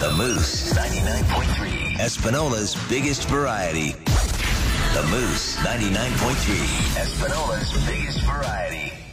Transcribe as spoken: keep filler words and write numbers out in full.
The Moose ninety-nine point three. Espinola's biggest variety. The Moose ninety-nine point three. Espinola's biggest variety.